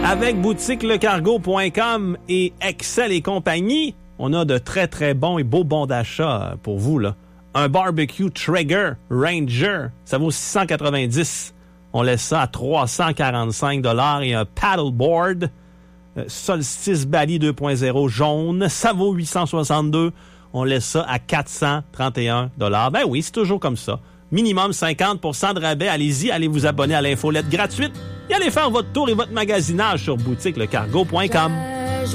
Avec boutiquelecargo.com et Excel et compagnie, on a de très, très bons et beaux bons d'achat pour vous, là. Un barbecue Traeger Ranger, ça vaut 690. On laisse ça à 345 $ et un paddleboard Solstice Bally 2.0 jaune, ça vaut 862. On laisse ça à 431 $. Ben oui, c'est toujours comme ça. Minimum 50% de rabais. Allez-y, allez vous abonner à l'infolette gratuite et allez faire votre tour et votre magasinage sur boutiquelecargo.com.